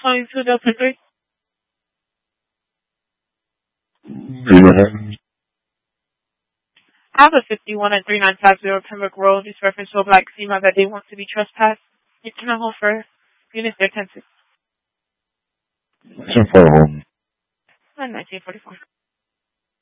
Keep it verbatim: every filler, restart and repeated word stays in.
twenty-two Delta three. Mm-hmm. I have a fifty-one at three nine five zero Pembroke Road. This reference to a black female that they want to be trespassed. You can hold for units there ten six. ten four. nineteen forty-four.